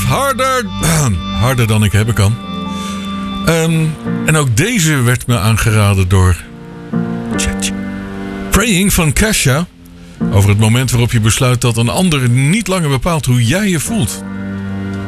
Harder. Harder dan ik hebben kan. En ook deze werd me aangeraden door Praying van Kesha. Over het moment waarop je besluit dat een ander niet langer bepaalt hoe jij je voelt.